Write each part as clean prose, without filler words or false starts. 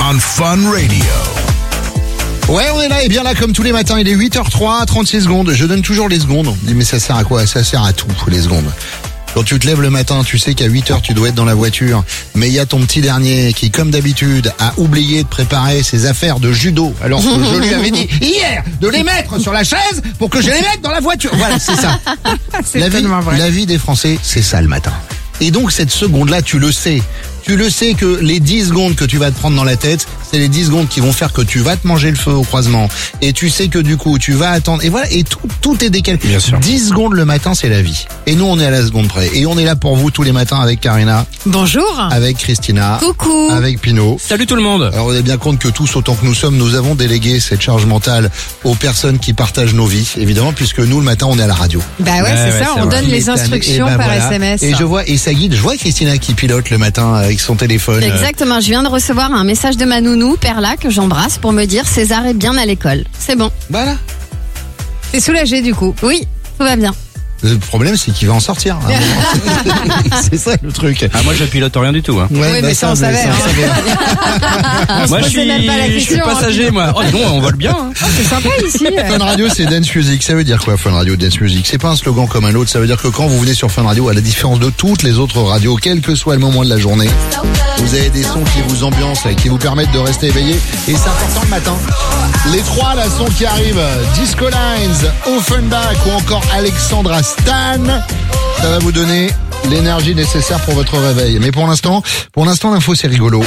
on Fun Radio. Ouais, on est là et bien là comme tous les matins, il est 8h03, 36 secondes. Je donne toujours les secondes. On dit mais ça sert à quoi? Ça sert à tout, les secondes. Quand tu te lèves le matin, tu sais qu'à 8h tu dois être dans la voiture. Mais il y a ton petit dernier qui, comme d'habitude, a oublié de préparer ses affaires de judo. Alors que je lui avais dit hier de les mettre sur la chaise pour que je les mette dans la voiture. Voilà, c'est ça. La vie des Français, c'est ça le matin. Et donc cette seconde-là, tu le sais. Tu le sais que les 10 secondes que tu vas te prendre dans la tête, c'est les 10 secondes qui vont faire que tu vas te manger le feu au croisement. Et tu sais que du coup, tu vas attendre. Et voilà, et tout est décalé. Bien sûr. 10 secondes le matin, c'est la vie. Et nous, on est à la seconde près. Et on est là pour vous tous les matins avec Karina. Bonjour. Avec Christina. Coucou. Avec Pino. Salut tout le monde. Alors, on est bien compte que tous, autant que nous sommes, nous avons délégué cette charge mentale aux personnes qui partagent nos vies, évidemment, puisque nous, le matin, on est à la radio. Bah ouais, c'est ça, c'est on vrai. donne les instructions par SMS. Et je vois, et ça guide, je vois Christina qui pilote le matin avec son téléphone. Exactement, je viens de recevoir un message de ma nounou, Perla, que j'embrasse, pour me dire César est bien à l'école. C'est bon. Voilà. T'es soulagé du coup? Oui, tout va bien. Le problème, c'est qu'il va en sortir. C'est ça le truc. Ah, moi je pilote rien du tout. Hein. Ouais, Oui, mais ça, on savait, On Moi se posait même pas la je suis question, passager moi. Oh non, on vole bien. Hein. C'est sympa ici. Fun Radio, c'est Dance Music. Ça veut dire quoi, Fun Radio, Dance Music? C'est pas un slogan comme un autre. Ça veut dire que quand vous venez sur Fun Radio, à la différence de toutes les autres radios, quel que soit le moment de la journée, vous avez des sons qui vous ambiancent et qui vous permettent de rester éveillé. Et c'est important le matin. Les trois, là, sons qui arrivent. Disco Lines, Offenbach ou encore Alexandra Stan. Ça va vous donner l'énergie nécessaire pour votre réveil. Mais pour l'instant, l'info, c'est rigolo.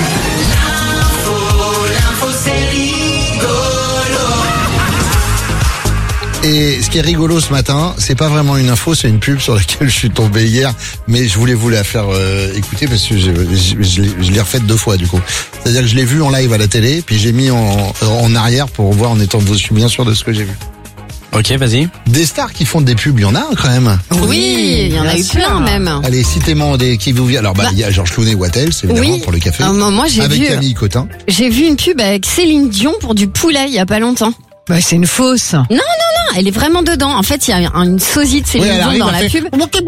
Et ce qui est rigolo ce matin, c'est pas vraiment une info, c'est une pub sur laquelle je suis tombé hier, mais je voulais vous la faire écouter parce que je l'ai refaite 2 fois du coup. C'est-à-dire que je l'ai vu en live à la télé, puis j'ai mis en arrière pour voir en étant, je suis bien sûr de ce que j'ai vu. Ok, vas-y. Des stars qui font des pubs, il y en a quand même. Oui, il y en a eu plein même. Allez, citez-moi des qui vous viennent. Alors il y a Georges Clooney, Wattels, évidemment, Oui. pour le café. Moi j'ai avec vu, Camille Cotin. j'ai vu une pub avec Céline Dion pour du poulet il y a pas longtemps. Bah, c'est une fausse. Non, elle est vraiment dedans. En fait, il y a une sosie de Céline Oui, elle Dion arrive, dans elle la fait- pub.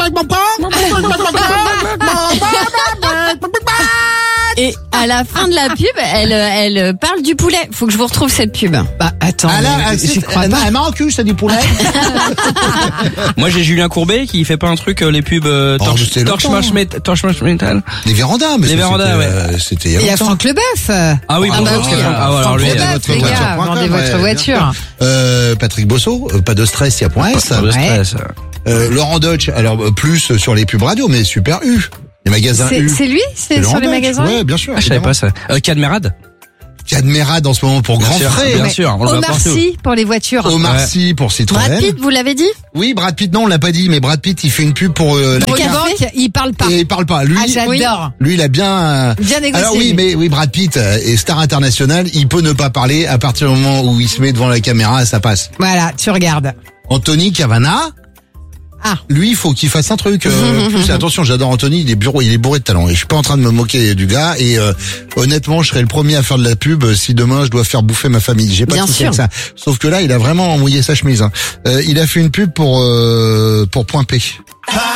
Et à la fin de la pub, elle parle du poulet. Faut que je vous retrouve cette pub. Bah, attends. J'y crois pas. Elle m'a en cul, ça du poulet. Moi j'ai Julien Courbet qui fait pas un truc les pubs c'était Torch longtemps. Metal. Les vérandas, mais Les ça, vérandas, c'était Il y a longtemps. Franck Leboeuf. Ah oui, Ah bon, bah parce oui, que- hein. alors lui, Franck Leboeuf, votre les gars, voiture.com, vendez ouais, votre bien voiture. Patrick Bosso, pas de stress, il y a point S. pas de stress. Laurent Deutsch, alors plus sur les pubs radio, mais super U. Les magasins U. C'est lui? C'est Laurent sur les Deutsch, magasins? Ouais, bien sûr. Ah, je savais pas ça. Cadmerade. Cadmerade en ce moment pour Grand Frais. Bien sûr, on le voit Omar partout. Sy pour les voitures. Omar Sy pour Citroën. Brad Pitt, vous l'avez dit? Oui, Brad Pitt, non, on l'a pas dit, mais Brad Pitt, il fait une pub pour la Pour carte. café. Il parle pas. Et il parle pas. Lui, Ah, j'adore. lui, il a bien. Bien négocié. Alors oui, mais oui, Brad Pitt est star international. Il peut ne pas parler à partir du moment où il se met devant la caméra, ça passe. Voilà, tu regardes. Anthony Cavana. Ah. Lui, il faut qu'il fasse un truc. Plus, attention, j'adore Anthony, il est bourré de talent. Et je suis pas en train de me moquer du gars. Et honnêtement, je serais le premier à faire de la pub si demain je dois faire bouffer ma famille. J'ai pas Bien de souci sûr. avec ça. Sauf que là, il a vraiment mouillé sa chemise. Hein. Il a fait une pub pour Point P.